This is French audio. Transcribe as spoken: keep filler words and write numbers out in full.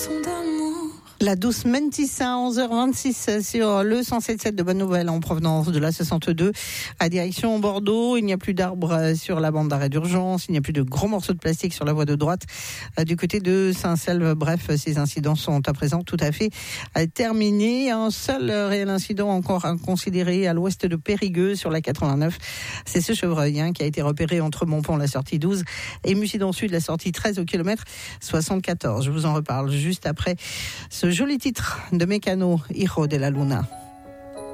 chanson d'amour. La douce Mentissa, onze heures vingt-six sur le cent sept virgule sept de Bonne Nouvelle en provenance de la soixante-deux à direction Bordeaux. Il n'y a plus d'arbres sur la bande d'arrêt d'urgence, il n'y a plus de gros morceaux de plastique sur la voie de droite du côté de Saint-Selve. Bref, ces incidents sont à présent tout à fait terminés. Un seul réel incident encore à considérer à l'ouest de Périgueux sur la quatre-vingt-neuf. C'est ce chevreuil hein, qui a été repéré entre Montpont, la sortie douze, et Mucident Sud, la sortie treize au kilomètre soixante-quatorze. Je vous en reparle juste après ce joli titre de Mécano, Hijo de la Luna.